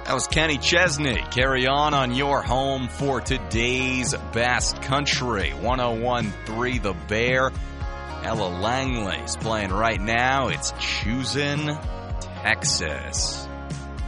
That was Kenny Chesney. Carry on your home for today's best country. 101.3 The Bear. Ella Langley's playing right now. It's Choosin' Texas.